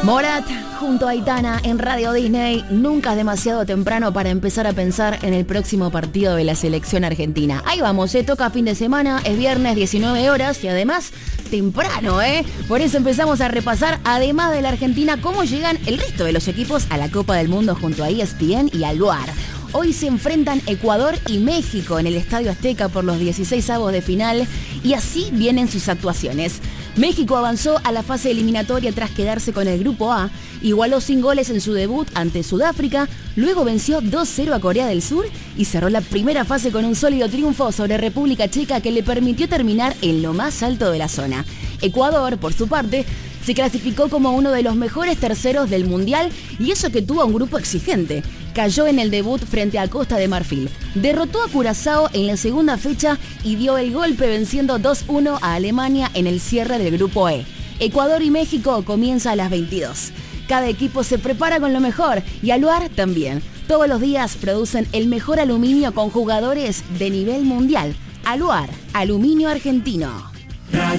Morat junto a Aitana en Radio Disney. Nunca es demasiado temprano para empezar a pensar en el próximo partido de la selección argentina. Ahí vamos, toca fin de semana, es viernes 19 horas y además temprano, Por eso empezamos a repasar, además de la Argentina, cómo llegan el resto de los equipos a la Copa del Mundo junto a ESPN y al Luar. Hoy se enfrentan Ecuador y México en el Estadio Azteca por los 16avos de final y así vienen sus actuaciones. México avanzó a la fase eliminatoria tras quedarse con el Grupo A, igualó sin goles en su debut ante Sudáfrica, luego venció 2-0 a Corea del Sur y cerró la primera fase con un sólido triunfo sobre República Checa que le permitió terminar en lo más alto de la zona. Ecuador, por su parte, se clasificó como uno de los mejores terceros del Mundial y eso que tuvo un grupo exigente. Cayó en el debut frente a Costa de Marfil. Derrotó a Curazao en la segunda fecha y dio el golpe venciendo 2-1 a Alemania en el cierre del Grupo E. Ecuador y México comienza a las 22. Cada equipo se prepara con lo mejor y Aluar también. Todos los días producen el mejor aluminio con jugadores de nivel mundial. Aluar, aluminio argentino.